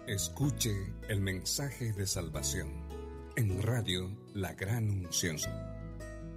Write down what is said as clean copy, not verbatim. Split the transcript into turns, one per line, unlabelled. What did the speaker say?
Escuche el mensaje de salvación en Radio La Gran Unción.